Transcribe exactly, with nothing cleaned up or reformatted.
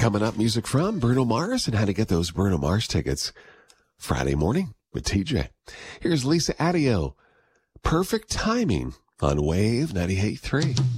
Coming up, music from Bruno Mars and how to get those Bruno Mars tickets Friday morning with T J. Here's Lisa Addio. Perfect timing on Wave ninety-eight point three.